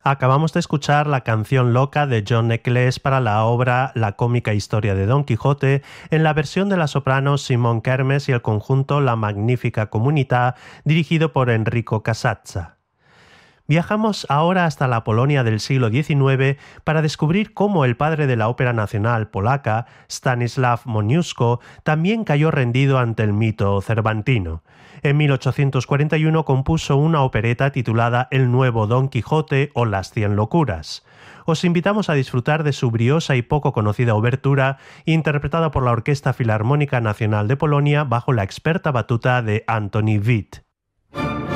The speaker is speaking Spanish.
Acabamos de escuchar la canción Loca de John Eccles para la obra La cómica historia de Don Quijote en la versión de la soprano Simone Kermes y el conjunto La Magnifica Comunità dirigido por Enrico Casazza. Viajamos ahora hasta la Polonia del siglo XIX para descubrir cómo el padre de la ópera nacional polaca, Stanisław Moniuszko, también cayó rendido ante el mito cervantino. En 1841 compuso una opereta titulada El nuevo Don Quijote o Las 100 locuras. Os invitamos a disfrutar de su briosa y poco conocida obertura, interpretada por la Orquesta Filarmónica Nacional de Polonia bajo la experta batuta de Antoni Witt.